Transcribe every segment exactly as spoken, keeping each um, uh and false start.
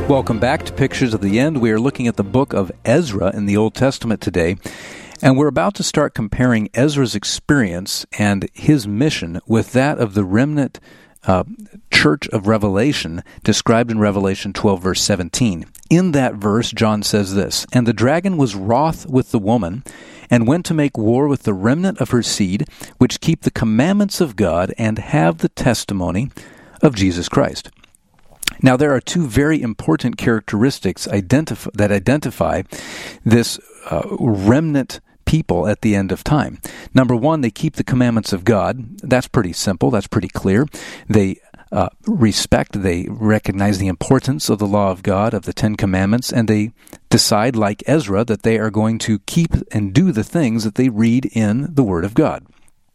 Welcome back to Pictures of the End. We are looking at the book of Ezra in the Old Testament today, and we're about to start comparing Ezra's experience and his mission with that of the remnant uh, church of Revelation described in Revelation twelve, verse seventeen. In that verse, John says this, "And the dragon was wroth with the woman, and went to make war with the remnant of her seed, which keep the commandments of God and have the testimony of Jesus Christ." Now, there are two very important characteristics identif- that identify this uh, remnant people at the end of time. Number one, they keep the commandments of God. That's pretty simple. That's pretty clear. They uh, respect, they recognize the importance of the law of God, of the Ten Commandments, and they decide, like Ezra, that they are going to keep and do the things that they read in the Word of God.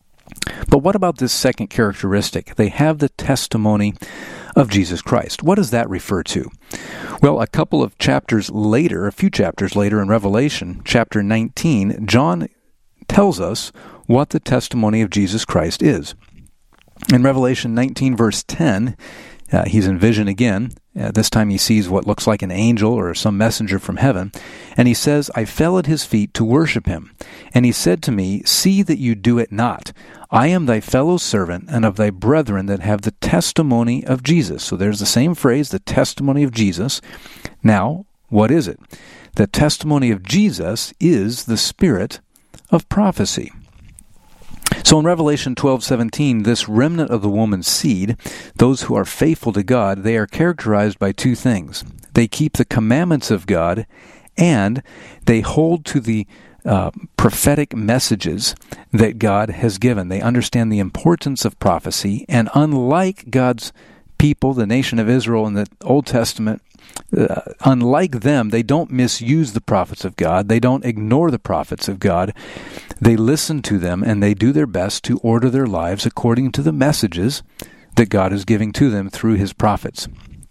But what about this second characteristic? They have the testimony of Jesus Christ. What does that refer to? Well, a couple of chapters later, a few chapters later in Revelation, chapter nineteen, John tells us what the testimony of Jesus Christ is. In Revelation nineteen, verse ten, uh, he's in vision again. Uh, this time he sees what looks like an angel or some messenger from heaven. And he says, "I fell at his feet to worship him. And he said to me, See that you do it not. I am thy fellow servant and of thy brethren that have the testimony of Jesus." So there's the same phrase, the testimony of Jesus. Now, what is it? The testimony of Jesus is the spirit of prophecy. So in Revelation twelve seventeen, this remnant of the woman's seed, those who are faithful to God, they are characterized by two things. They keep the commandments of God, and they hold to the uh, prophetic messages that God has given. They understand the importance of prophecy, and unlike God's people, the nation of Israel in the Old Testament, Uh, unlike them, they don't misuse the prophets of God. They don't ignore the prophets of God. They listen to them, and they do their best to order their lives according to the messages that God is giving to them through His prophets.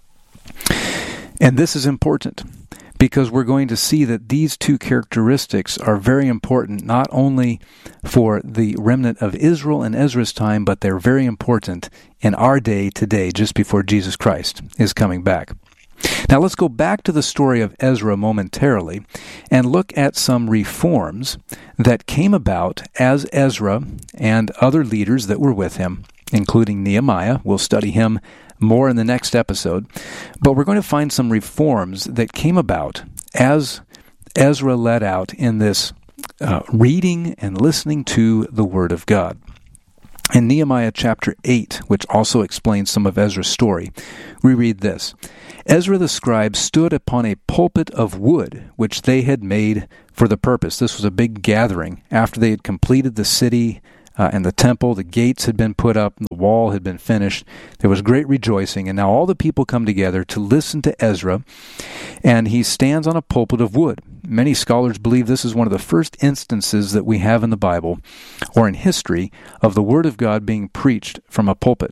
And this is important because we're going to see that these two characteristics are very important not only for the remnant of Israel in Ezra's time, but they're very important in our day today, just before Jesus Christ is coming back. Now let's go back to the story of Ezra momentarily and look at some reforms that came about as Ezra and other leaders that were with him, including Nehemiah. We'll study him more in the next episode. But we're going to find some reforms that came about as Ezra led out in this uh, reading and listening to the Word of God. In Nehemiah chapter eight, which also explains some of Ezra's story, we read this. Ezra the scribe stood upon a pulpit of wood, which they had made for the purpose. This was a big gathering. After they had completed the city uh, and the temple, the gates had been put up, the wall had been finished. There was great rejoicing, and now all the people come together to listen to Ezra, and he stands on a pulpit of wood. Many scholars believe this is one of the first instances that we have in the Bible or in history of the Word of God being preached from a pulpit.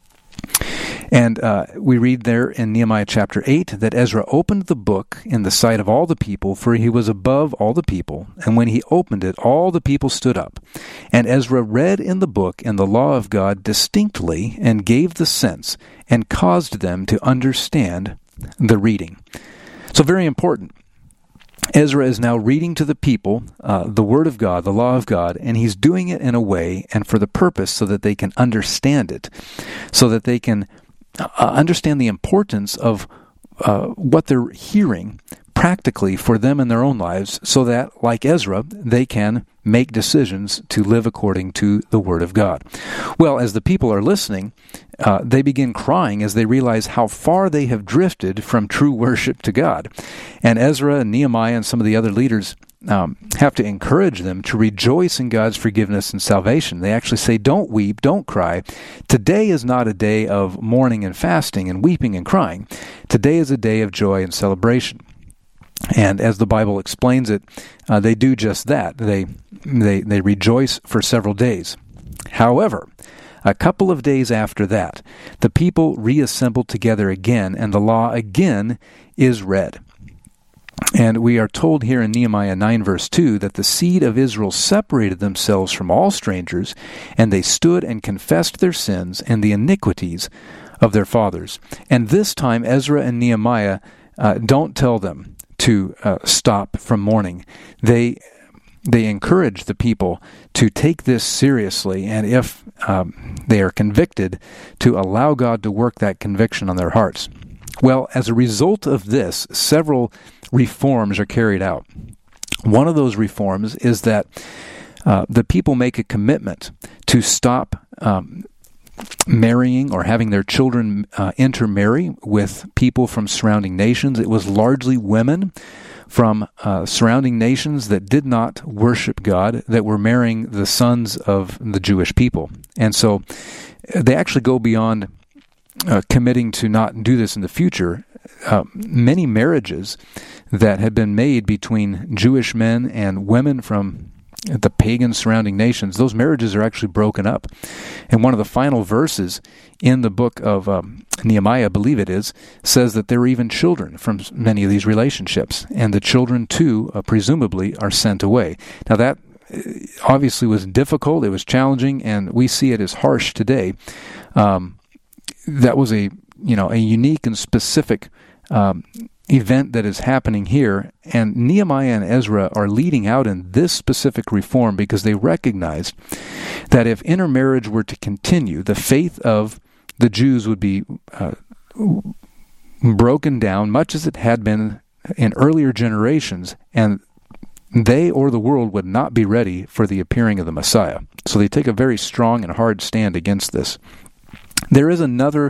And uh, we read there in Nehemiah chapter eight that Ezra opened the book in the sight of all the people, for he was above all the people. And when he opened it, all the people stood up. And Ezra read in the book in the law of God distinctly and gave the sense and caused them to understand the reading. So very important. Ezra is now reading to the people uh, the Word of God, the law of God, and he's doing it in a way and for the purpose so that they can understand it, so that they can uh, understand the importance of uh, what they're hearing practically for them in their own lives, so that, like Ezra, they can make decisions to live according to the Word of God. Well, as the people are listening, uh, they begin crying as they realize how far they have drifted from true worship to God. And Ezra and Nehemiah and some of the other leaders um, have to encourage them to rejoice in God's forgiveness and salvation. They actually say, don't weep, don't cry. Today is not a day of mourning and fasting and weeping and crying. Today is a day of joy and celebration. And as the Bible explains it, uh, they do just that. They, they, they rejoice for several days. However, a couple of days after that, the people reassembled together again, and the law again is read. And we are told here in Nehemiah nine, verse two, that the seed of Israel separated themselves from all strangers, and they stood and confessed their sins and the iniquities of their fathers. And this time Ezra and Nehemiah uh, don't tell them to uh, stop from mourning. They they encourage the people to take this seriously, and if um, they are convicted, to allow God to work that conviction on their hearts. Well, as a result of this, several reforms are carried out. One of those reforms is that uh, the people make a commitment to stop um, marrying or having their children uh, intermarry with people from surrounding nations. It was largely women from uh, surrounding nations that did not worship God that were marrying the sons of the Jewish people. And so they actually go beyond uh, committing to not do this in the future. Uh, many marriages that had been made between Jewish men and women from the pagan surrounding nations, those marriages are actually broken up. And one of the final verses in the book of um, Nehemiah, I believe it is, says that there were even children from many of these relationships. And the children, too, uh, presumably, are sent away. Now that obviously was difficult, it was challenging, and we see it as harsh today. Um, that was a, you know, a unique and specific um event that is happening here, and Nehemiah and Ezra are leading out in this specific reform because they recognized that if intermarriage were to continue, the faith of the Jews would be uh, broken down, much as it had been in earlier generations, and they or the world would not be ready for the appearing of the Messiah. So they take a very strong and hard stand against this. There is another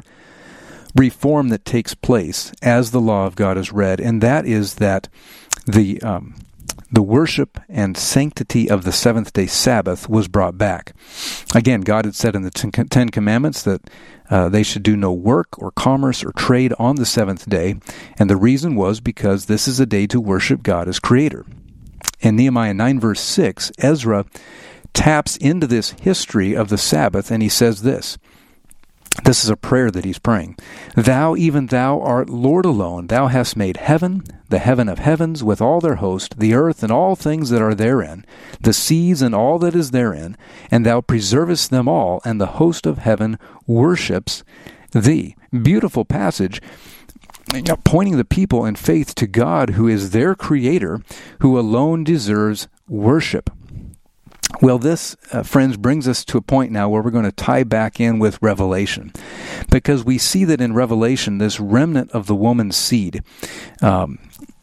reform that takes place as the law of God is read, and that is that the um, the worship and sanctity of the seventh-day Sabbath was brought back. Again, God had said in the Ten Commandments that uh, they should do no work or commerce or trade on the seventh day, and the reason was because this is a day to worship God as Creator. In Nehemiah nine, verse six, Ezra taps into this history of the Sabbath, and he says this. This is a prayer that he's praying. Thou, even thou, art Lord alone. Thou hast made heaven, the heaven of heavens, with all their host, the earth and all things that are therein, the seas and all that is therein, and thou preservest them all, and the host of heaven worships thee. Beautiful passage, pointing the people in faith to God, who is their Creator, who alone deserves worship. Well, this, uh, friends, brings us to a point now where we're going to tie back in with Revelation, because we see that in Revelation, this remnant of the woman's seed, um,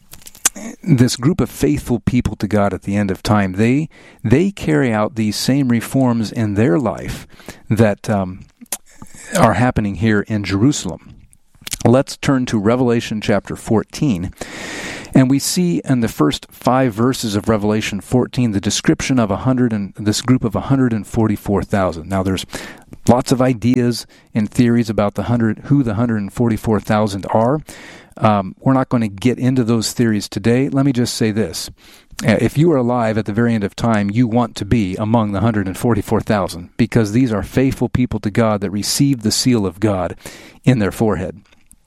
this group of faithful people to God at the end of time, they they carry out these same reforms in their life that um, are happening here in Jerusalem. Let's turn to Revelation chapter fourteen. And we see in the first five verses of Revelation fourteen the description of a hundred and this group of one hundred forty-four thousand. Now, there's lots of ideas and theories about the hundred, who the one hundred forty-four thousand are. Um, we're not going to get into those theories today. Let me just say this. If you are alive at the very end of time, you want to be among the one hundred forty-four thousand, because these are faithful people to God that receive the seal of God in their forehead.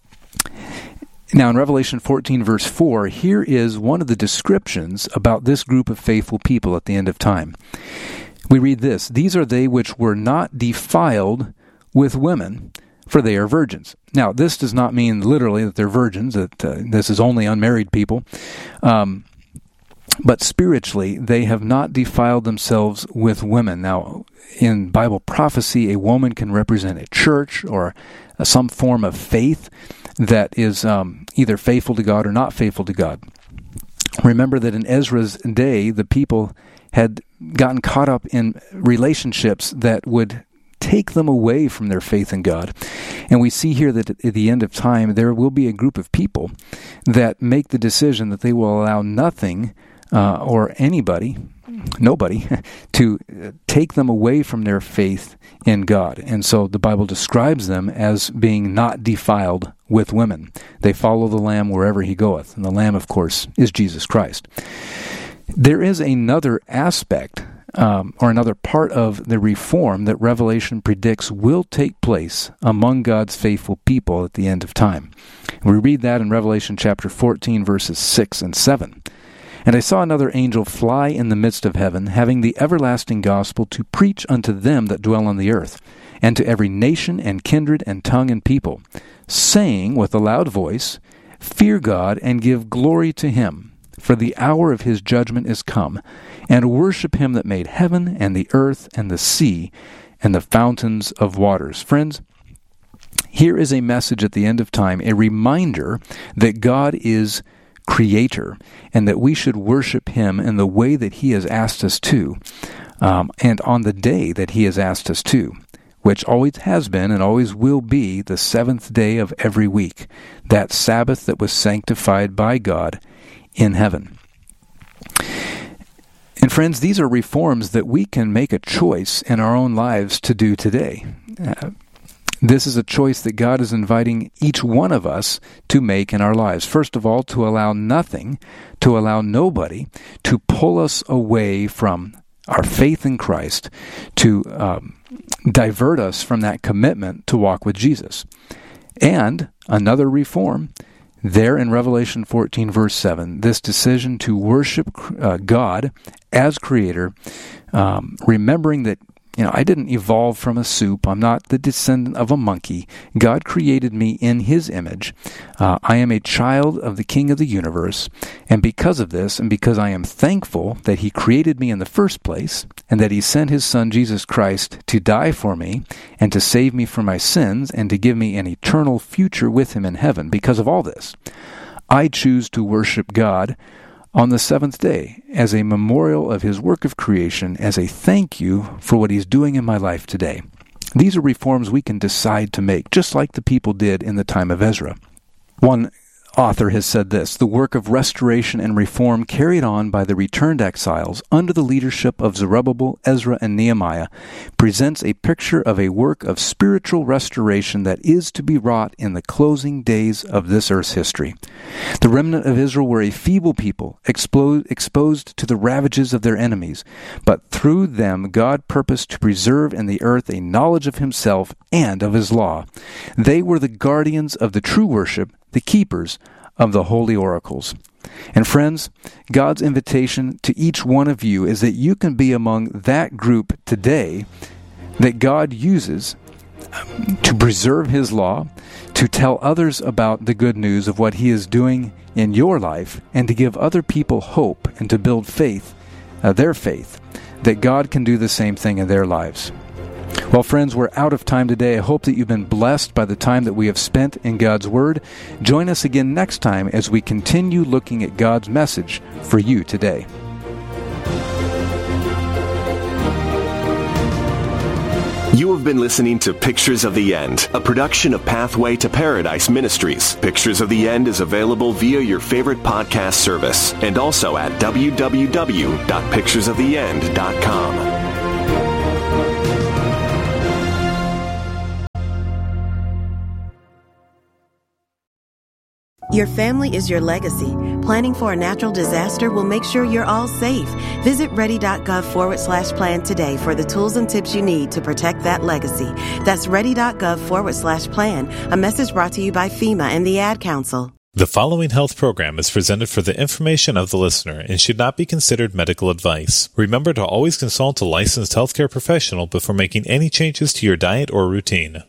Now, in Revelation fourteen, verse four, here is one of the descriptions about this group of faithful people at the end of time. We read this: These are they which were not defiled with women, for they are virgins. Now, this does not mean literally that they're virgins, that uh, this is only unmarried people. Um, but spiritually, they have not defiled themselves with women. Now, in Bible prophecy, a woman can represent a church or uh, some form of faith that is um, either faithful to God or not faithful to God. Remember that in Ezra's day, the people had gotten caught up in relationships that would take them away from their faith in God. And we see here that at the end of time, there will be a group of people that make the decision that they will allow nothing uh, or anybody, nobody, to take them away from their faith in God. And so the Bible describes them as being not defiled with women. They follow the Lamb wherever he goeth. And the Lamb, of course, is Jesus Christ. There is another aspect um, or another part of the reform that Revelation predicts will take place among God's faithful people at the end of time. We read that in Revelation chapter fourteen, verses six and seven. And I saw another angel fly in the midst of heaven, having the everlasting gospel to preach unto them that dwell on the earth, and to every nation and kindred and tongue and people, saying with a loud voice, Fear God and give glory to Him, for the hour of His judgment is come, and worship Him that made heaven and the earth and the sea and the fountains of waters. Friends, here is a message at the end of time, a reminder that God is Creator and that we should worship Him in the way that He has asked us to, um, and on the day that He has asked us to, which always has been and always will be the seventh day of every week, that Sabbath that was sanctified by God in heaven. And friends, these are reforms that we can make a choice in our own lives to do today. Uh, this is a choice that God is inviting each one of us to make in our lives. First of all, to allow nothing, to allow nobody to pull us away from our faith in Christ, to um, divert us from that commitment to walk with Jesus. And another reform, there in Revelation fourteen, verse seven, this decision to worship uh, God as Creator, um, remembering that, you know, I didn't evolve from a soup. I'm not the descendant of a monkey. God created me in His image. Uh, I am a child of the King of the universe. And because of this, and because I am thankful that He created me in the first place, and that He sent His Son, Jesus Christ, to die for me, and to save me from my sins, and to give me an eternal future with Him in heaven, because of all this, I choose to worship God on the seventh day as a memorial of His work of creation, as a thank you for what He's doing in my life today. These are reforms we can decide to make, just like the people did in the time of Ezra. One author has said this: the work of restoration and reform carried on by the returned exiles under the leadership of Zerubbabel, Ezra, and Nehemiah presents a picture of a work of spiritual restoration that is to be wrought in the closing days of this earth's history. The remnant of Israel were a feeble people, expo- exposed to the ravages of their enemies, but through them God purposed to preserve in the earth a knowledge of Himself and of His law. They were the guardians of the true worship, the keepers of the holy oracles. And friends, God's invitation to each one of you is that you can be among that group today that God uses to preserve His law, to tell others about the good news of what He is doing in your life, and to give other people hope and to build faith, uh, their faith, that God can do the same thing in their lives. Well, friends, we're out of time today. I hope that you've been blessed by the time that we have spent in God's Word. Join us again next time as we continue looking at God's message for you today. You have been listening to Pictures of the End, a production of Pathway to Paradise Ministries. Pictures of the End is available via your favorite podcast service and also at w w w dot pictures of the end dot com. Your family is your legacy. Planning for a natural disaster will make sure you're all safe. Visit ready.gov forward slash plan today for the tools and tips you need to protect that legacy. That's ready.gov forward slash plan. A message brought to you by FEMA and the Ad Council. The following health program is presented for the information of the listener and should not be considered medical advice. Remember to always consult a licensed healthcare professional before making any changes to your diet or routine.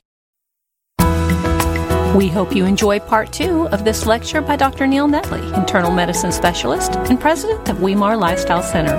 We hope you enjoy part two of this lecture by Doctor Neil Netley, internal medicine specialist and president of Weimar Lifestyle Center.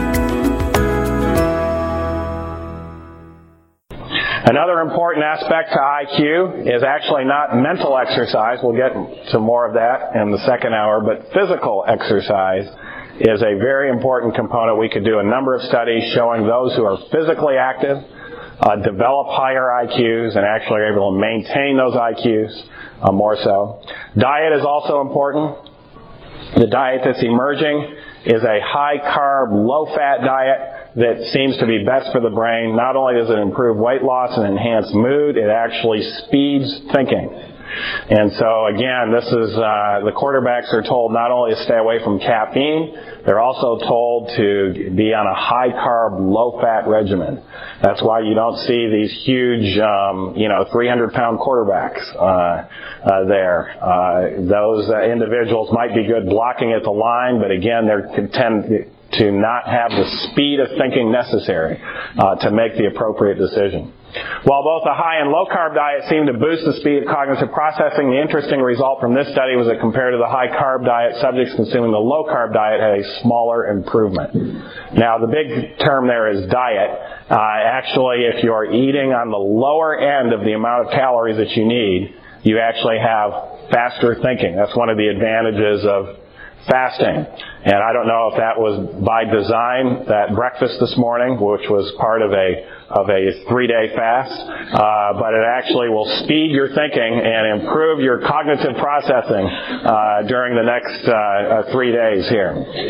Another important aspect to I Q is actually not mental exercise. We'll get to more of that in the second hour, but physical exercise is a very important component. We could do a number of studies showing those who are physically active Uh, develop higher I Qs and actually are able to maintain those I Qs uh, more so. Diet is also important. The diet that's emerging is a high-carb, low-fat diet that seems to be best for the brain. Not only does it improve weight loss and enhance mood, it actually speeds thinking. And so, again, this is, uh, the quarterbacks are told not only to stay away from caffeine, they're also told to be on a high-carb, low-fat regimen. That's why you don't see these huge, um, you know, three hundred pound quarterbacks uh, uh, there. Uh, those uh, individuals might be good blocking at the line, but again, they're tend to not have the speed of thinking necessary uh, to make the appropriate decision. While both a high and low-carb diet seemed to boost the speed of cognitive processing, the interesting result from this study was that compared to the high-carb diet, subjects consuming the low-carb diet had a smaller improvement. Now, the big term there is diet. Uh, actually, if you're eating on the lower end of the amount of calories that you need, you actually have faster thinking. That's one of the advantages of fasting. And I don't know if that was by design, that breakfast this morning, which was part of a of a three-day fast, uh, but it actually will speed your thinking and improve your cognitive processing uh, during the next uh, uh, three days here.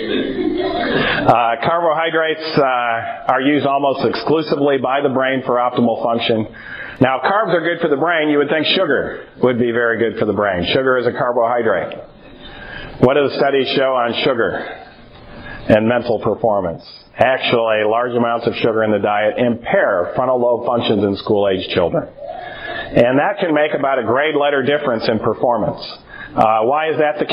Uh, carbohydrates uh, are used almost exclusively by the brain for optimal function. Now, if carbs are good for the brain, you would think sugar would be very good for the brain. Sugar is a carbohydrate. What do the studies show on sugar and mental performance? Actually, large amounts of sugar in the diet impair frontal lobe functions in school-age children. And that can make about a grade letter difference in performance. Uh, why is that the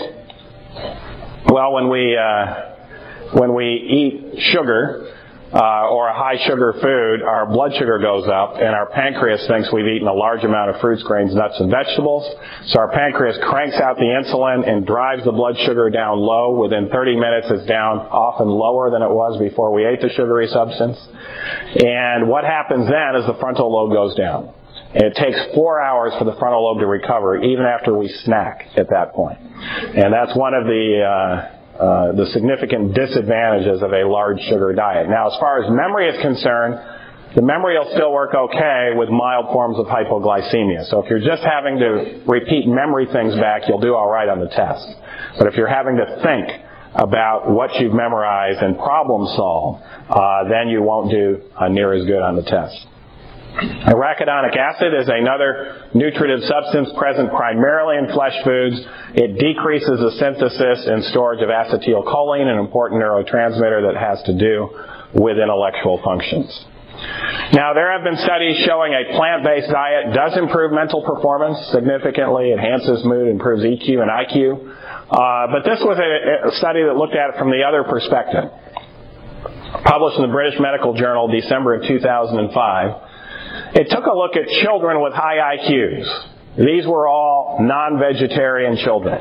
case? Well, when we, uh, when we eat sugar, Uh, or a high sugar food, our blood sugar goes up and our pancreas thinks we've eaten a large amount of fruits, grains, nuts, and vegetables. So our pancreas cranks out the insulin and drives the blood sugar down low. Within thirty minutes it's down often lower than it was before we ate the sugary substance. And what happens then is the frontal lobe goes down. And it takes four hours for the frontal lobe to recover, even after we snack at that point. And that's one of the uh, Uh, the significant disadvantages of a large sugar diet. Now, as far as memory is concerned, the memory will still work okay with mild forms of hypoglycemia. So if you're just having to repeat memory things back, you'll do all right on the test. But if you're having to think about what you've memorized and problem solve, uh, then you won't do uh, near as good on the test. Arachidonic acid is another nutritive substance present primarily in flesh foods. It decreases the synthesis and storage of acetylcholine, an important neurotransmitter that has to do with intellectual functions. Now, there have been studies showing a plant-based diet does improve mental performance significantly, enhances mood, improves E Q and I Q. Uh, but this was a, a study that looked at it from the other perspective. Published in the British Medical Journal, December of two thousand five. It took a look at children with high I Qs. These were all non-vegetarian children.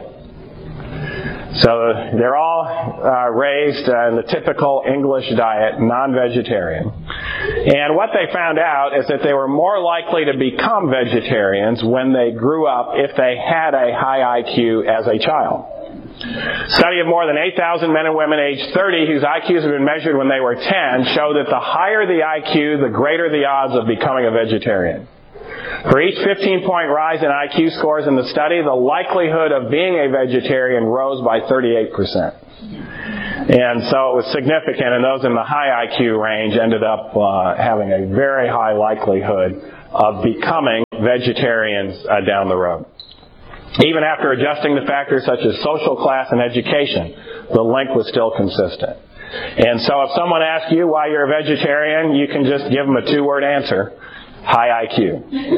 So they're all uh, raised uh, in the typical English diet, non-vegetarian. And what they found out is that they were more likely to become vegetarians when they grew up if they had a high I Q as a child. Study of more than eight thousand men and women aged thirty whose I Qs had been measured when they were ten show that the higher the I Q, the greater the odds of becoming a vegetarian. For each fifteen-point rise in I Q scores in the study, the likelihood of being a vegetarian rose by thirty-eight percent. And so it was significant, and those in the high I Q range ended up uh, having a very high likelihood of becoming vegetarians uh, down the road. Even after adjusting the factors such as social class and education, the link was still consistent. And so if someone asks you why you're a vegetarian, you can just give them a two-word answer: high I Q.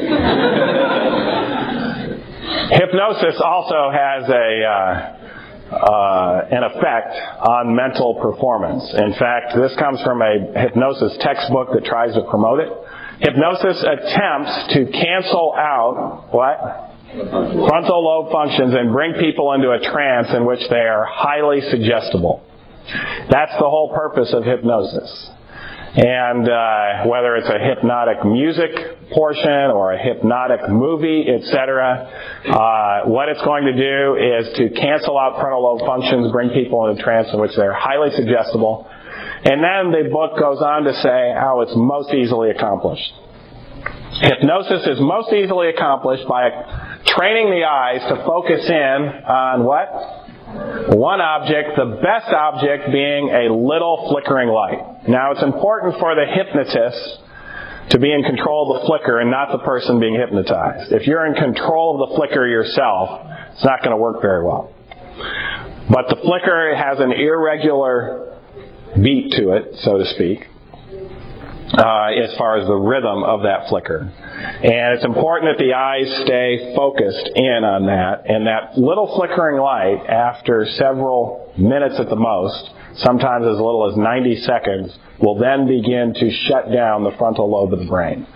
Hypnosis also has a uh, uh, an effect on mental performance. In fact, this comes from a hypnosis textbook that tries to promote it. Hypnosis attempts to cancel out what? Frontal lobe functions and bring people into a trance in which they are highly suggestible. That's the whole purpose of hypnosis. And uh, whether it's a hypnotic music portion or a hypnotic movie, et cetera, uh, what it's going to do is to cancel out frontal lobe functions, bring people into a trance in which they're highly suggestible. And then the book goes on to say how it's most easily accomplished. Hypnosis is most easily accomplished by training the eyes to focus in on what? One object, the best object being a little flickering light. Now, it's important for the hypnotist to be in control of the flicker and not the person being hypnotized. If you're in control of the flicker yourself, it's not going to work very well. But the flicker has an irregular beat to it, so to speak. Uh, as far as the rhythm of that flicker. And it's important that the eyes stay focused in on that. And that little flickering light, after several minutes at the most, sometimes as little as ninety seconds, will then begin to shut down the frontal lobe of the brain.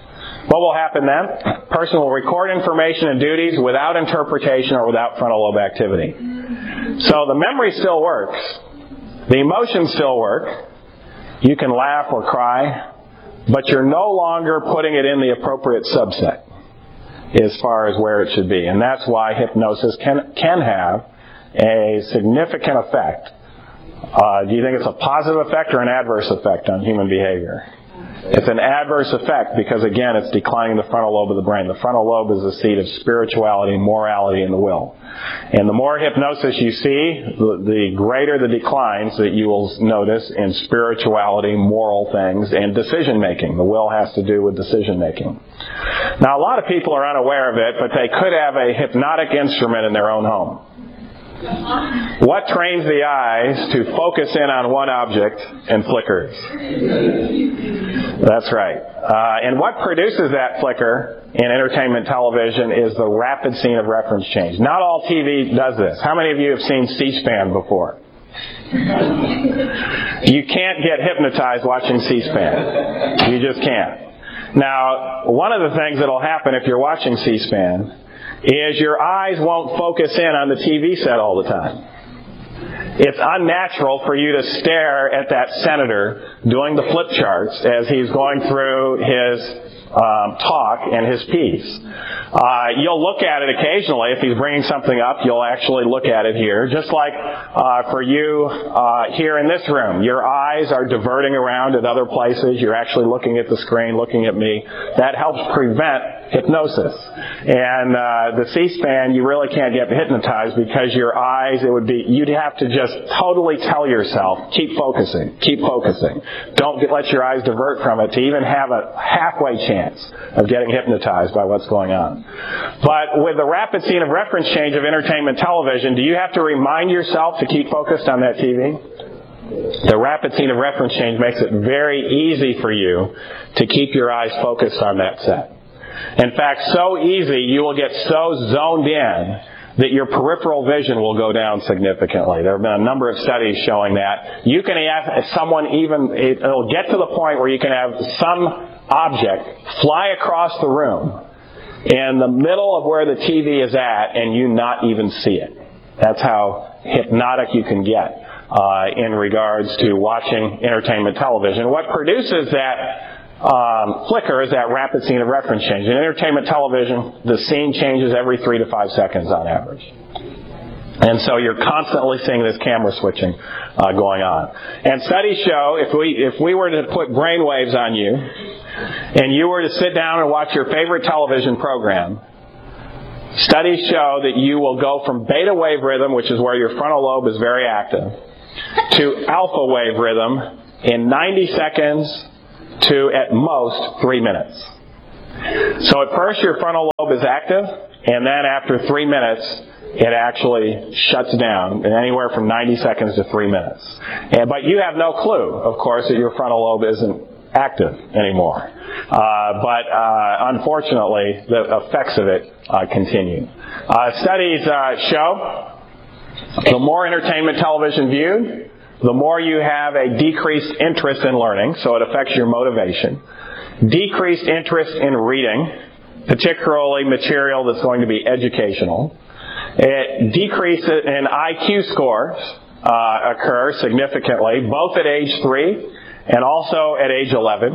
What will happen then? Person will record information and duties without interpretation or without frontal lobe activity. So the memory still works. The emotions still work. You can laugh or cry, but you're no longer putting it in the appropriate subset as far as where it should be. And that's why hypnosis can can have a significant effect. Uh, do you think it's a positive effect or an adverse effect on human behavior? It's an adverse effect because, again, it's declining the frontal lobe of the brain. The frontal lobe is the seat of spirituality, morality, and the will. And the more hypnosis you see, the, the greater the declines that you will notice in spirituality, moral things, and decision-making. The will has to do with decision-making. Now, a lot of people are unaware of it, but they could have a hypnotic instrument in their own home. What trains the eyes to focus in on one object and flickers? That's right. Uh, and what produces that flicker in entertainment television is the rapid scene of reference change. Not all T V does this. How many of you have seen C-SPAN before? You can't get hypnotized watching C-SPAN. You just can't. Now, one of the things that will happen if you're watching C-SPAN is your eyes won't focus in on the T V set all the time. It's unnatural for you to stare at that senator doing the flip charts as he's going through his um, talk and his piece. Uh, you'll look at it occasionally. If he's bringing something up, you'll actually look at it here. Just like uh, for you uh, here in this room, your eyes are diverting around at other places. You're actually looking at the screen, looking at me. That helps prevent hypnosis. And uh, the C-SPAN, you really can't get hypnotized because your eyes, it would be, you'd have to just totally tell yourself, keep focusing, keep focusing. Don't get, let your eyes divert from it to even have a halfway chance of getting hypnotized by what's going on. But with the rapid scene of reference change of entertainment television, do you have to remind yourself to keep focused on that T V? The rapid scene of reference change makes it very easy for you to keep your eyes focused on that set. In fact, so easy, you will get so zoned in that your peripheral vision will go down significantly. There have been a number of studies showing that. You can have someone even, it'll get to the point where you can have some object fly across the room in the middle of where the T V is at and you not even see it. That's how hypnotic you can get uh, in regards to watching entertainment television. What produces that Um, flicker is that rapid scene of reference change. In entertainment television, the scene changes every three to five seconds on average. And so you're constantly seeing this camera switching uh, going on. And studies show if we if we were to put brain waves on you and you were to sit down and watch your favorite television program, studies show that you will go from beta wave rhythm, which is where your frontal lobe is very active, to alpha wave rhythm in ninety seconds to at most three minutes. So at first your frontal lobe is active, and then after three minutes it actually shuts down, and anywhere from ninety seconds to three minutes. And, but you have no clue, of course, that your frontal lobe isn't active anymore. Uh, but uh, unfortunately, the effects of it uh, continue. Uh, studies uh, show the more entertainment television viewed, the more you have a decreased interest in learning, so it affects your motivation. Decreased interest in reading, particularly material that's going to be educational. It decreases in I Q scores uh, occur significantly, both at age three and also at age eleven.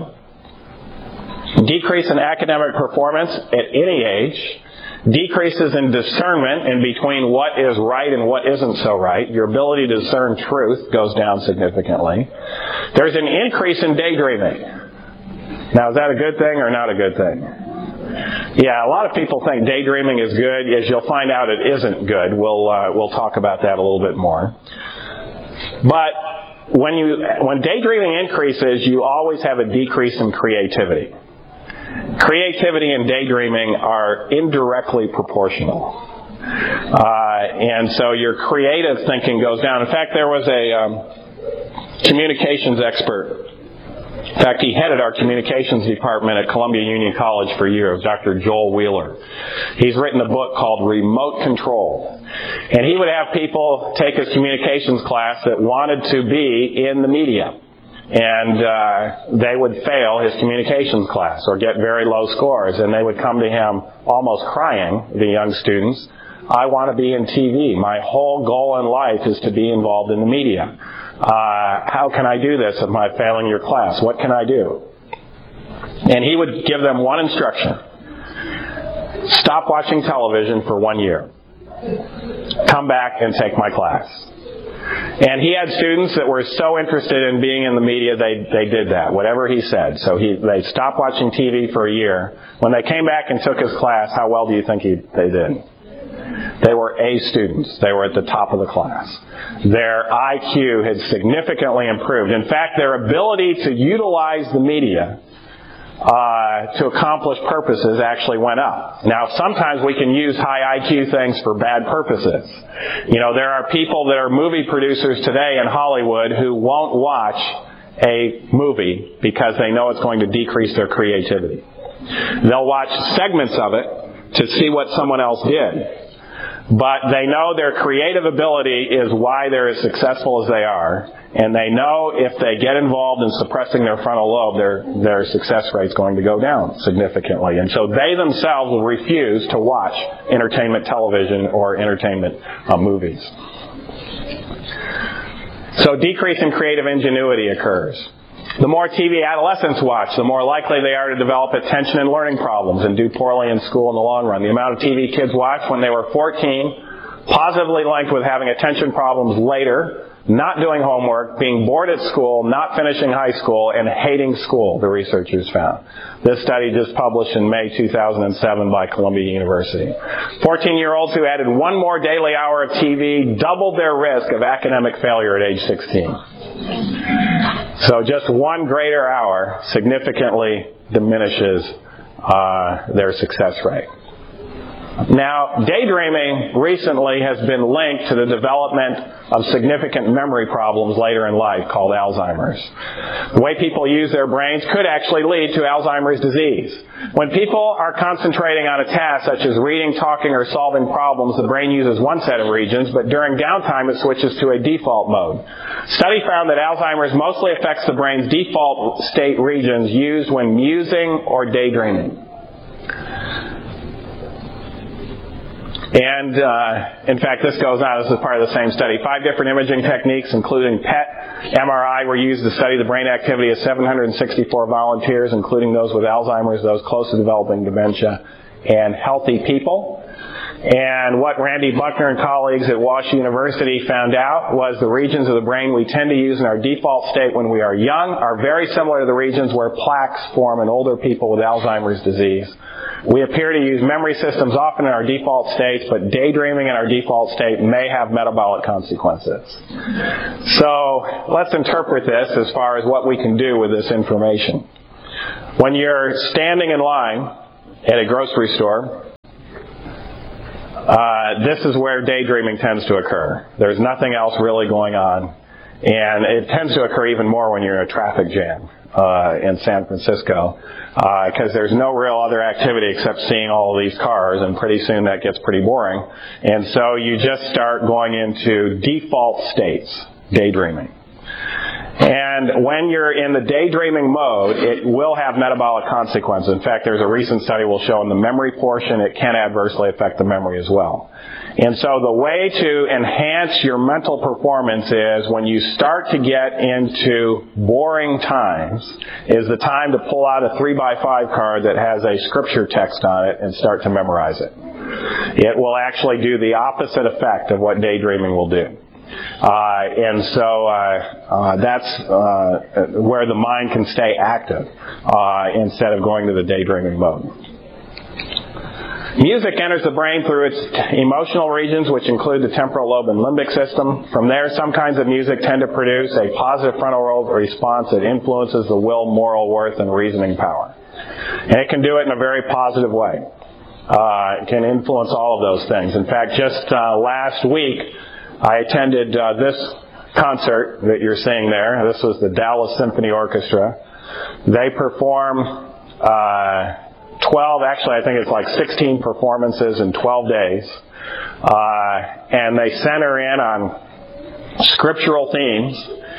Decrease in academic performance at any age. Decreases in discernment in between what is right and what isn't so right. Your ability to discern truth goes down significantly. There's an increase in daydreaming. Now, is that a good thing or not a good thing? Yeah, a lot of people think daydreaming is good. As you'll find out, it isn't good. We'll uh, we'll talk about that a little bit more. But when you when daydreaming increases, you always have a decrease in creativity. Creativity and daydreaming are indirectly proportional. Uh, and so your creative thinking goes down. In fact, there was a um, communications expert. In fact, he headed our communications department at Columbia Union College for years, Doctor Joel Wheeler. He's written a book called Remote Control. And he would have people take his communications class that wanted to be in the media. and uh, they would fail his communications class or get very low scores, and they would come to him almost crying, the young students, I want to be in T V. My whole goal in life is to be involved in the media. Uh, how can I do this if I'm failing your class? What can I do? And he would give them one instruction. Stop watching television for one year. Come back and take my class. And he had students that were so interested in being in the media, they they did that, whatever he said. So he they stopped watching T V for a year. When they came back and took his class, how well do you think he, they did? They were A students. They were at the top of the class. Their I Q had significantly improved. In fact, their ability to utilize the media Uh, to accomplish purposes actually went up. Now, sometimes we can use high I Q things for bad purposes. You know, there are people that are movie producers today in Hollywood who won't watch a movie because they know it's going to decrease their creativity. They'll watch segments of it to see what someone else did. But they know their creative ability is why they're as successful as they are, and they know if they get involved in suppressing their frontal lobe, their their success rate's going to go down significantly. And so they themselves will refuse to watch entertainment television or entertainment uh, movies. So decrease in creative ingenuity occurs. The more T V adolescents watch, the more likely they are to develop attention and learning problems and do poorly in school in the long run. The amount of T V kids watched when they were fourteen positively linked with having attention problems later, not doing homework, being bored at school, not finishing high school, and hating school, the researchers found. This study just published in May two thousand seven by Columbia University. fourteen-year-olds who added one more daily hour of T V doubled their risk of academic failure at age sixteen. So just one greater hour significantly diminishes uh, their success rate. Now, daydreaming recently has been linked to the development of significant memory problems later in life called Alzheimer's. The way people use their brains could actually lead to Alzheimer's disease. When people are concentrating on a task such as reading, talking, or solving problems, the brain uses one set of regions, but during downtime it switches to a default mode. Study found that Alzheimer's mostly affects the brain's default state regions used when musing or daydreaming. And, uh, in fact, this goes on. This is part of the same study. Five different imaging techniques, including P E T, M R I, were used to study the brain activity of seven hundred sixty-four volunteers, including those with Alzheimer's, those close to developing dementia, and healthy people. And what Randy Buckner and colleagues at Wash University found out was the regions of the brain we tend to use in our default state when we are young are very similar to the regions where plaques form in older people with Alzheimer's disease. We appear to use memory systems often in our default states, but daydreaming in our default state may have metabolic consequences. So let's interpret this as far as what we can do with this information. When you're standing in line at a grocery store, uh, this is where daydreaming tends to occur. There's nothing else really going on. And it tends to occur even more when you're in a traffic jam uh, in San Francisco, because uh, there's no real other activity except seeing all of these cars, and pretty soon that gets pretty boring. And so you just start going into default states, daydreaming. And when you're in the daydreaming mode, it will have metabolic consequences. In fact, there's a recent study will show in the memory portion it can adversely affect the memory as well. And so the way to enhance your mental performance is when you start to get into boring times is the time to pull out a three by five card that has a scripture text on it and start to memorize it. It will actually do the opposite effect of what daydreaming will do. Uh, and so uh, uh, that's uh, where the mind can stay active uh, instead of going to the daydreaming mode. Music enters the brain through its emotional regions, which include the temporal lobe and limbic system. From there, some kinds of music tend to produce a positive frontal lobe response that influences the will, moral worth, and reasoning power. And it can do it in a very positive way. Uh, it can influence all of those things. In fact, just uh, last week, I attended uh, this concert that you're seeing there. This was the Dallas Symphony Orchestra. They perform uh, twelve, actually I think it's like sixteen performances in twelve days. Uh, and they center in on scriptural themes,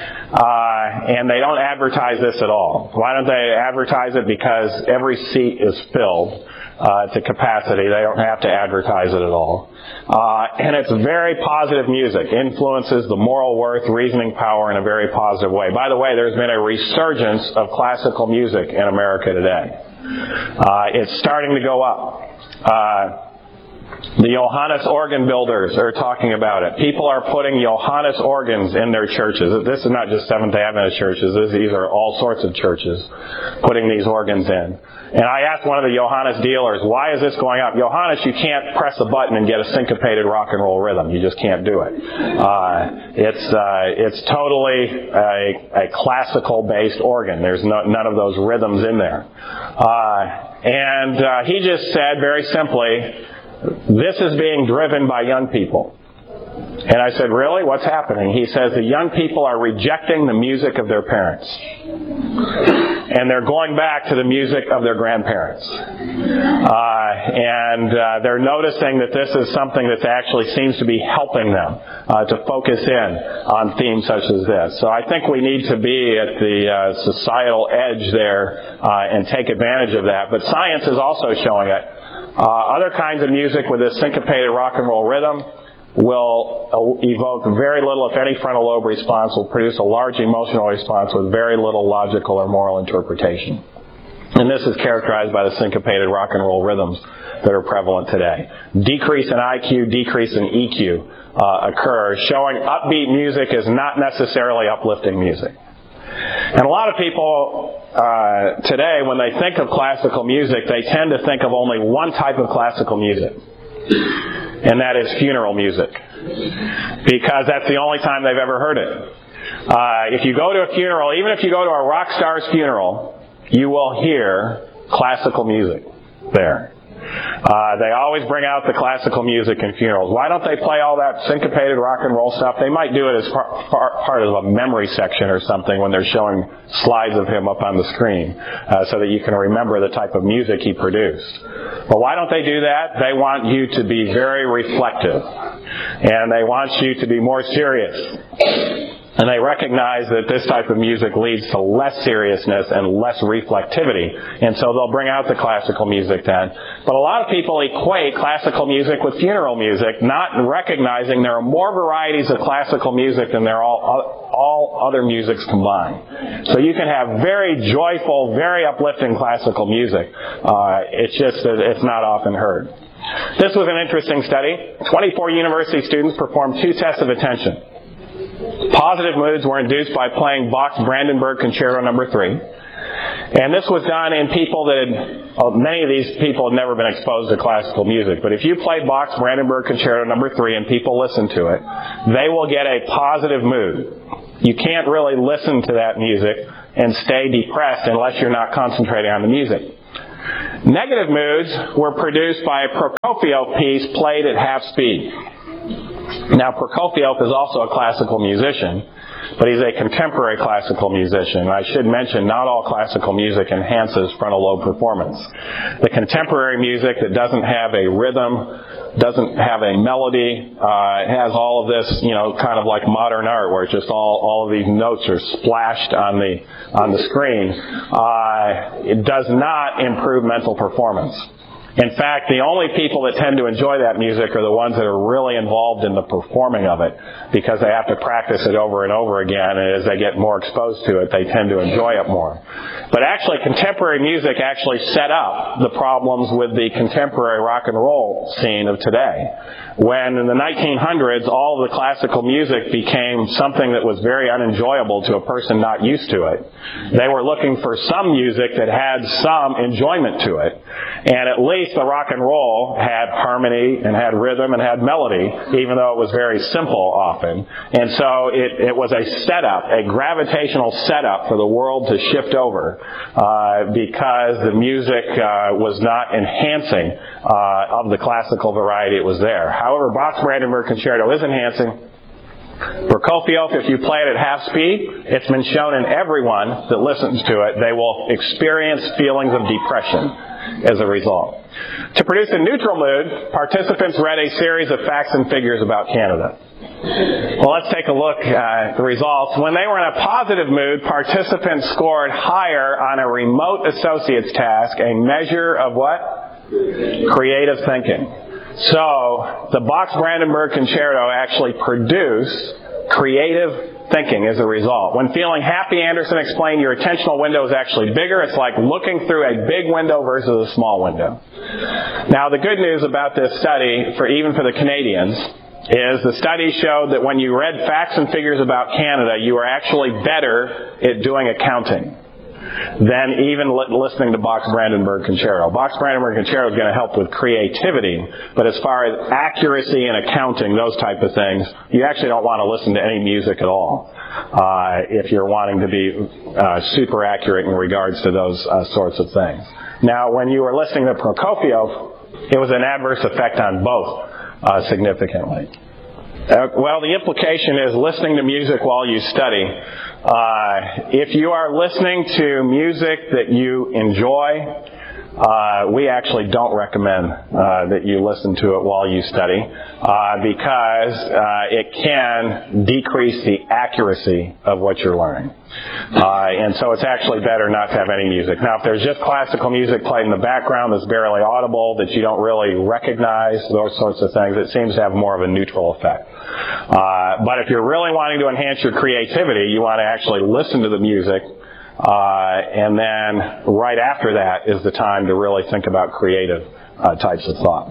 uh, and they don't advertise this at all. Why don't they advertise it? Because every seat is filled uh, to capacity. They don't have to advertise it at all. Uh, and it's very positive music, influences the moral worth, reasoning power in a very positive way. By the way, there's been a resurgence of classical music in America today. Uh, it's starting to go up. Uh, The Johannes organ builders are talking about it. People are putting Johannes organs in their churches. This is not just Seventh-day Adventist churches. These are all sorts of churches putting these organs in. And I asked one of the Johannes dealers, why is this going up? Johannes, you can't press a button and get a syncopated rock and roll rhythm. You just can't do it. Uh, it's uh, it's totally a, a classical-based organ. There's no, none of those rhythms in there. Uh, and uh, he just said very simply, this is being driven by young people. And I said, really? What's happening? He says the young people are rejecting the music of their parents. And they're going back to the music of their grandparents. Uh, and uh, they're noticing that this is something that actually seems to be helping them uh, to focus in on themes such as this. So I think we need to be at the uh, societal edge there uh, and take advantage of that. But science is also showing it. Uh, other kinds of music with this syncopated rock and roll rhythm will evoke very little, if any, frontal lobe response, will produce a large emotional response with very little logical or moral interpretation. And this is characterized by the syncopated rock and roll rhythms that are prevalent today. Decrease in I Q, decrease in E Q uh, occurs, showing upbeat music is not necessarily uplifting music. And a lot of people uh, today, when they think of classical music, they tend to think of only one type of classical music, and that is funeral music, because that's the only time they've ever heard it. Uh, if you go to a funeral, even if you go to a rock star's funeral, you will hear classical music there. Uh, they always bring out the classical music in funerals. Why don't they play all that syncopated rock and roll stuff? They might do it as par- par- part of a memory section or something when they're showing slides of him up on the screen, uh, so that you can remember the type of music he produced. But why don't they do that? They want you to be very reflective, and they want you to be more serious. And they recognize that this type of music leads to less seriousness and less reflectivity. And so they'll bring out the classical music then. But a lot of people equate classical music with funeral music, not recognizing there are more varieties of classical music than there are all, all other musics combined. So you can have very joyful, very uplifting classical music. Uh, it's just that it's not often heard. This was an interesting study. twenty-four university students performed two tests of attention. Positive moods were induced by playing Bach's Brandenburg Concerto number three. And this was done in people that had, well, many of these people had never been exposed to classical music. But if you play Bach's Brandenburg Concerto number three and people listen to it, they will get a positive mood. You can't really listen to that music and stay depressed unless you're not concentrating on the music. Negative moods were produced by a Prokofiev piece played at half speed. Now, Prokofiev is also a classical musician, but he's a contemporary classical musician. I should mention, not all classical music enhances frontal lobe performance. The contemporary music that doesn't have a rhythm, doesn't have a melody, uh, has all of this, you know, kind of like modern art, where it's just all, all of these notes are splashed on the, on the screen. Uh, it does not improve mental performance. In fact, the only people that tend to enjoy that music are the ones that are really involved in the performing of it, because they have to practice it over and over again, and as they get more exposed to it, they tend to enjoy it more. But actually, contemporary music actually set up the problems with the contemporary rock and roll scene of today. When in the nineteen hundreds, all of the classical music became something that was very unenjoyable to a person not used to it, they were looking for some music that had some enjoyment to it. And at least the rock and roll had harmony and had rhythm and had melody, even though it was very simple often. And so it, it was a setup, a gravitational setup for the world to shift over, uh, because the music uh, was not enhancing uh, of the classical variety it was there. However, Bach's Brandenburg Concerto is enhancing. Prokofiev, if you play it at half speed, it's been shown in everyone that listens to it, they will experience feelings of depression as a result. To produce a neutral mood, participants read a series of facts and figures about Canada. Well, let's take a look at the results. When they were in a positive mood, participants scored higher on a remote associates task, a measure of what? Creative thinking. So, the Box-Brandenburg Concerto actually produced creative thinking as a result. When feeling happy, Anderson explained, your attentional window is actually bigger. It's like looking through a big window versus a small window. Now, the good news about this study, for even for the Canadians, is the study showed that when you read facts and figures about Canada, you were actually better at doing accounting than even li- listening to Box-Brandenburg Concerto. Box-Brandenburg Concerto is going to help with creativity, but as far as accuracy in accounting, those type of things, you actually don't want to listen to any music at all uh, if you're wanting to be uh, super accurate in regards to those uh, sorts of things. Now, when you were listening to Prokofiev, it was an adverse effect on both uh, significantly. Uh, well, the implication is listening to music while you study. Uh, if you are listening to music that you enjoy, uh, we actually don't recommend uh, that you listen to it while you study uh, because uh, it can decrease the accuracy of what you're learning. Uh, and so it's actually better not to have any music. Now, if there's just classical music played in the background that's barely audible, that you don't really recognize, those sorts of things, it seems to have more of a neutral effect. Uh, but if you're really wanting to enhance your creativity, you want to actually listen to the music, uh, and then right after that is the time to really think about creative uh, types of thoughts.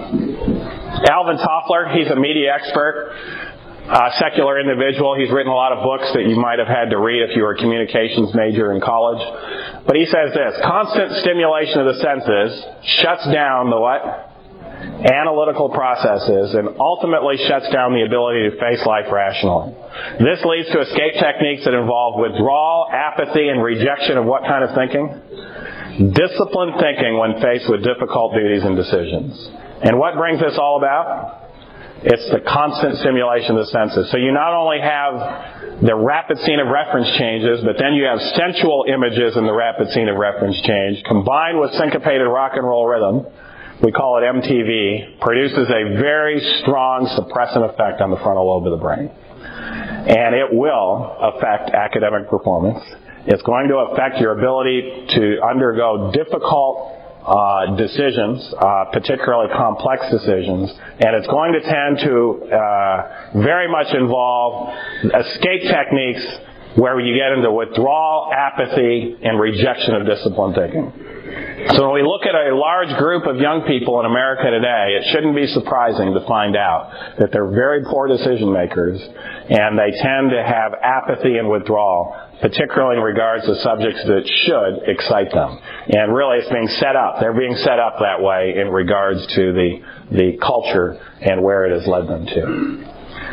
Alvin Toffler, he's a media expert, uh, secular individual. He's written a lot of books that you might have had to read if you were a communications major in college. But he says this, constant stimulation of the senses shuts down the what? Analytical processes and ultimately shuts down the ability to face life rationally. This leads to escape techniques that involve withdrawal, apathy, and rejection of what kind of thinking? Disciplined thinking when faced with difficult duties and decisions. And what brings this all about? It's the constant stimulation of the senses. So you not only have the rapid scene of reference changes, but then you have sensual images in the rapid scene of reference change, combined with syncopated rock and roll rhythm. We call it M T V, produces a very strong suppressant effect on the frontal lobe of the brain. And it will affect academic performance. It's going to affect your ability to undergo difficult uh, decisions, uh, particularly complex decisions, and it's going to tend to uh, very much involve escape techniques where you get into withdrawal, apathy, and rejection of disciplined thinking. So when we look at a large group of young people in America today, it shouldn't be surprising to find out that they're very poor decision makers and they tend to have apathy and withdrawal, particularly in regards to subjects that should excite them. And really it's being set up. They're being set up that way in regards to the, the culture and where it has led them to.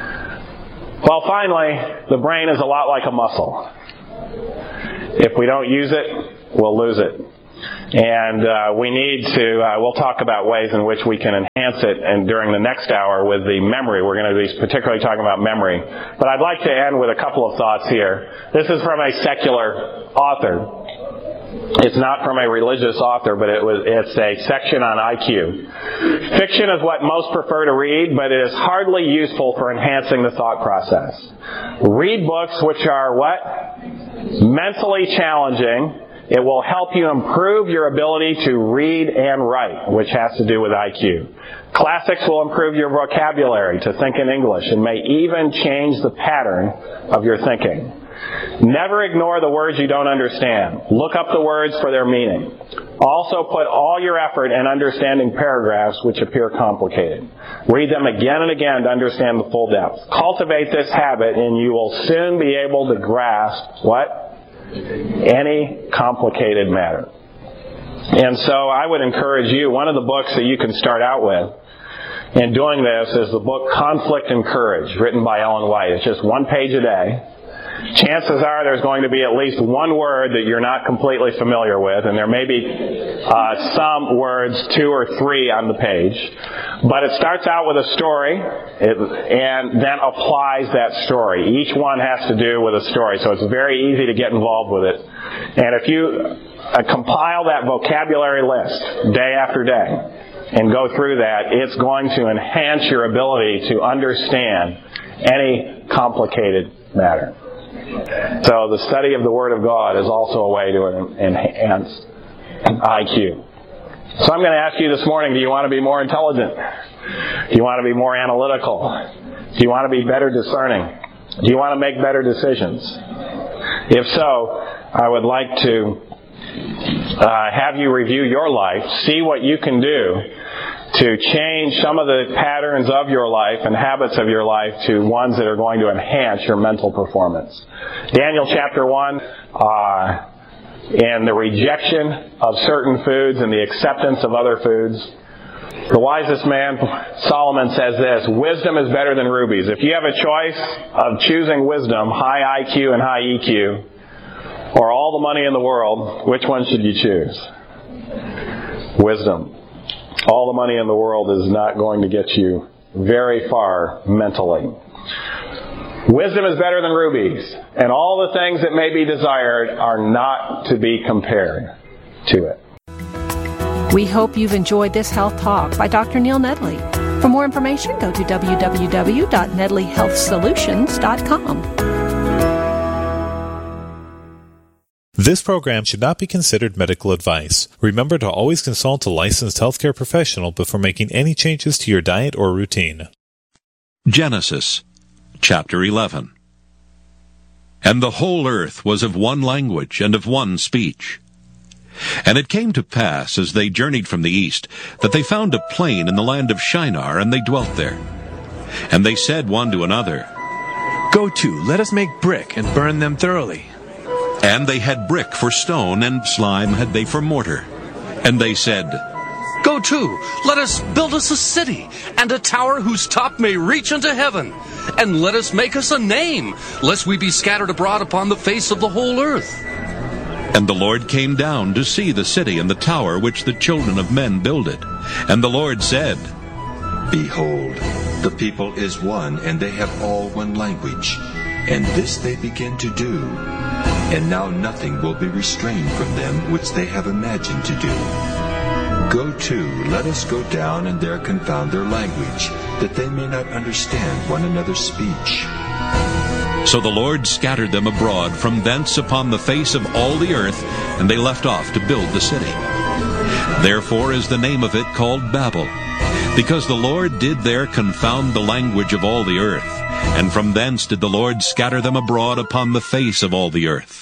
Well, finally, the brain is a lot like a muscle. If we don't use it, we'll lose it. And uh, we need to, uh, we'll talk about ways in which we can enhance it, and during the next hour with the memory. We're going to be particularly talking about memory. But I'd like to end with a couple of thoughts here. This is from a secular author. It's not from a religious author, but it was, it's a section on I Q. Fiction is what most prefer to read, but it is hardly useful for enhancing the thought process. Read books which are what? Mentally challenging. It will help you improve your ability to read and write, which has to do with I Q. Classics will improve your vocabulary to think in English and may even change the pattern of your thinking. Never ignore the words you don't understand. Look up the words for their meaning. Also put all your effort in understanding paragraphs which appear complicated. Read them again and again to understand the full depth. Cultivate this habit and you will soon be able to grasp what? Any complicated matter. And so I would encourage you, one of the books that you can start out with in doing this is the book Conflict and Courage, written by Ellen White. It's just one page a day. Chances are there's going to be at least one word that you're not completely familiar with, and there may be uh, some words, two or three on the page. But it starts out with a story it, and then applies that story. Each one has to do with a story, so it's very easy to get involved with it. And if you uh, compile that vocabulary list day after day, and go through that, it's going to enhance your ability to understand any complicated matter. So the study of the Word of God is also a way to enhance I Q. So I'm going to ask you this morning, do you want to be more intelligent? Do you want to be more analytical? Do you want to be better discerning? Do you want to make better decisions? If so, I would like to uh, have you review your life, see what you can do to change some of the patterns of your life and habits of your life to ones that are going to enhance your mental performance. Daniel chapter one, uh, in the rejection of certain foods and the acceptance of other foods. The wisest man, Solomon, says this: wisdom is better than rubies. If you have a choice of choosing wisdom, high I Q and high E Q, or all the money in the world, which one should you choose? Wisdom. All the money in the world is not going to get you very far mentally. Wisdom is better than rubies, and all the things that may be desired are not to be compared to it. We hope you've enjoyed this health talk by Doctor Neil Nedley. For more information, go to w w w dot nedley health solutions dot com. This program should not be considered medical advice. Remember to always consult a licensed healthcare professional before making any changes to your diet or routine. Genesis chapter eleven. And the whole earth was of one language and of one speech. And it came to pass, as they journeyed from the east, that they found a plain in the land of Shinar, and they dwelt there. And they said one to another, Go to, let us make brick and burn them thoroughly. And they had brick for stone, and slime had they for mortar. And they said, Go to, let us build us a city, and a tower whose top may reach unto heaven. And let us make us a name, lest we be scattered abroad upon the face of the whole earth. And the Lord came down to see the city and the tower which the children of men builded. And the Lord said, Behold, the people is one, and they have all one language. And this they begin to do. And now nothing will be restrained from them which they have imagined to do. Go to, let us go down and there confound their language, that they may not understand one another's speech. So the Lord scattered them abroad from thence upon the face of all the earth, and they left off to build the city. Therefore is the name of it called Babel, because the Lord did there confound the language of all the earth, and from thence did the Lord scatter them abroad upon the face of all the earth.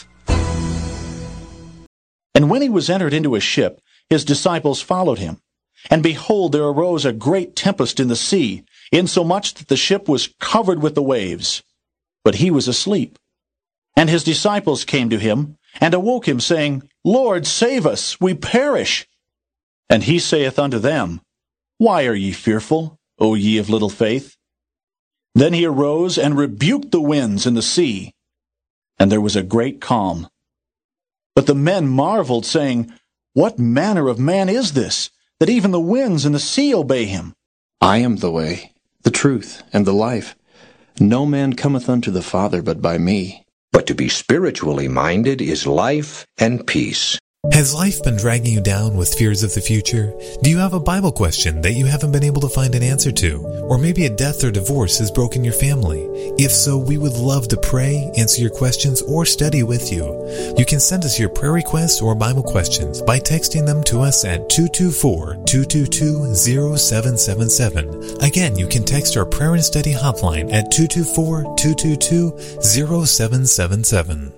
And when he was entered into a ship, his disciples followed him. And behold, there arose a great tempest in the sea, insomuch that the ship was covered with the waves. But he was asleep. And his disciples came to him, and awoke him, saying, Lord, save us, we perish. And he saith unto them, Why are ye fearful, O ye of little faith? Then he arose and rebuked the winds and the sea, and there was a great calm. But the men marveled, saying, What manner of man is this, that even the winds and the sea obey him? I am the way, the truth, and the life. No man cometh unto the Father but by me. But to be spiritually minded is life and peace. Has life been dragging you down with fears of the future? Do you have a Bible question that you haven't been able to find an answer to? Or maybe a death or divorce has broken your family? If so, we would love to pray, answer your questions, or study with you. You can send us your prayer requests or Bible questions by texting them to us at two two four, two two two, zero seven seven seven. Again, you can text our prayer and study hotline at two two four, two two two, zero seven seven seven.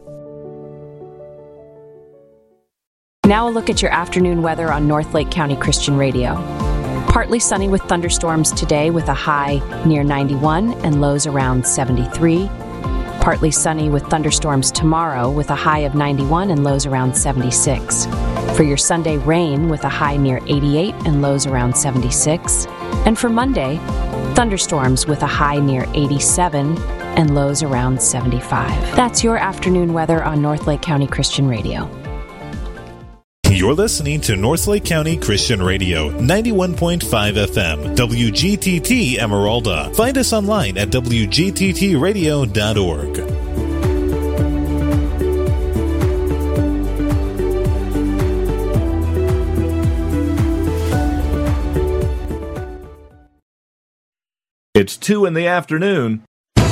Now a look at your afternoon weather on North Lake County Christian Radio. Partly sunny with thunderstorms today with a high near ninety-one and lows around seventy-three. Partly sunny with thunderstorms tomorrow with a high of ninety-one and lows around seventy-six. For your Sunday, rain with a high near eighty-eight and lows around seventy-six. And for Monday, thunderstorms with a high near eighty-seven and lows around seventy-five. That's your afternoon weather on North Lake County Christian Radio. You're listening to North Lake County Christian Radio, ninety-one point five F M, W G T T Emeralda. Find us online at w g t t radio dot org. It's two in the afternoon.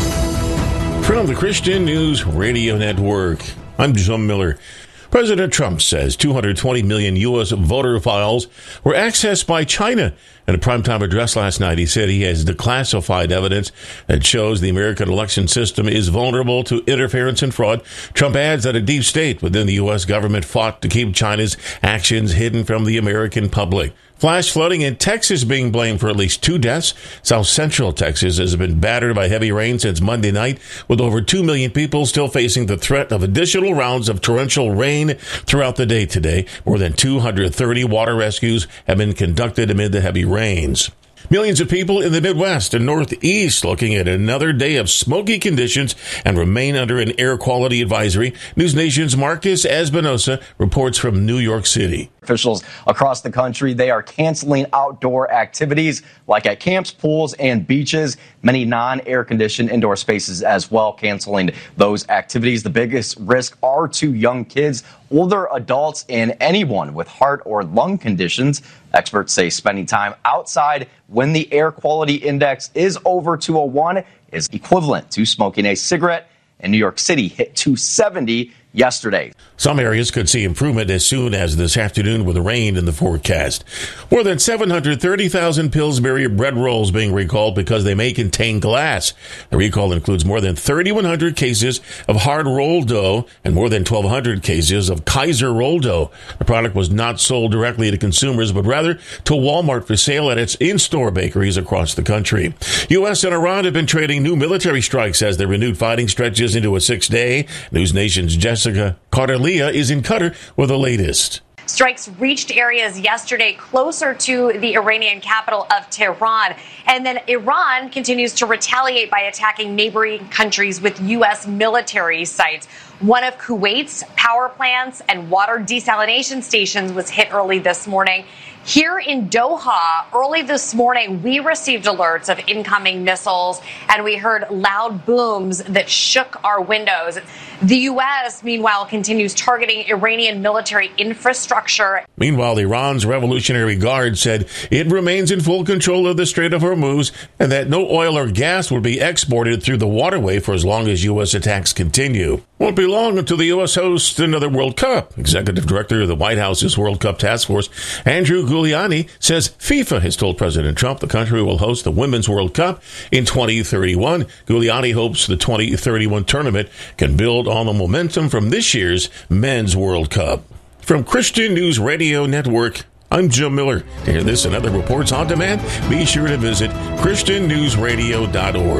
From the Christian News Radio Network, I'm Jim Miller. President Trump says two hundred twenty million U S voter files were accessed by China. In a primetime address last night, he said he has declassified evidence that shows the American election system is vulnerable to interference and fraud. Trump adds that a deep state within the U S government fought to keep China's actions hidden from the American public. Flash flooding in Texas being blamed for at least two deaths. South Central Texas has been battered by heavy rain since Monday night, with over two million people still facing the threat of additional rounds of torrential rain throughout the day today. More than two hundred thirty water rescues have been conducted amid the heavy rains. Millions of people in the Midwest and Northeast looking at another day of smoky conditions and remain under an air quality advisory. News Nation's Marcus Espinosa reports from New York City. Officials across the country, they are canceling outdoor activities like at camps, pools, and beaches. Many non-air-conditioned indoor spaces as well canceling those activities. The biggest risk are to young kids, older adults, and anyone with heart or lung conditions. Experts say spending time outside when the air quality index is over two oh one is equivalent to smoking a cigarette. And New York City hit two seventy yesterday. Some areas could see improvement as soon as this afternoon with rain in the forecast. More than seven hundred thirty thousand Pillsbury bread rolls being recalled because they may contain glass. The recall includes more than thirty-one hundred cases of hard rolled dough and more than twelve hundred cases of Kaiser rolled dough. The product was not sold directly to consumers, but rather to Walmart for sale at its in-store bakeries across the country. U S and Iran have been trading new military strikes as their renewed fighting stretches into a six-day. News Nation's Jessica Cardelia is in Qatar with the latest. Strikes reached areas yesterday closer to the Iranian capital of Tehran. And then Iran continues to retaliate by attacking neighboring countries with U S military sites. One of Kuwait's power plants and water desalination stations was hit early this morning. Here in Doha, early this morning, we received alerts of incoming missiles, and we heard loud booms that shook our windows. The U S, meanwhile, continues targeting Iranian military infrastructure. Meanwhile, Iran's Revolutionary Guard said it remains in full control of the Strait of Hormuz and that no oil or gas will be exported through the waterway for as long as U S attacks continue. Won't be long until the U S hosts another World Cup. Executive Director of the White House's World Cup Task Force, Andrew Giuliani, says FIFA has told President Trump the country will host the Women's World Cup in twenty thirty-one. Giuliani hopes the twenty thirty-one tournament can build on the momentum from this year's Men's World Cup. From Christian News Radio Network, I'm Jim Miller. To hear this and other reports on demand, be sure to visit christian news radio dot org.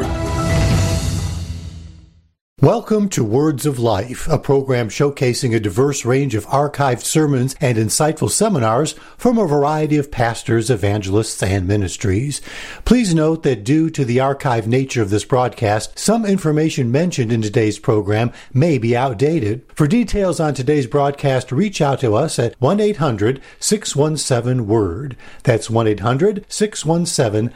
Welcome to Words of Life, a program showcasing a diverse range of archived sermons and insightful seminars from a variety of pastors, evangelists, and ministries. Please note that due to the archived nature of this broadcast, some information mentioned in today's program may be outdated. For details on today's broadcast, reach out to us at one eight hundred six one seven word. That's one eight hundred six one seven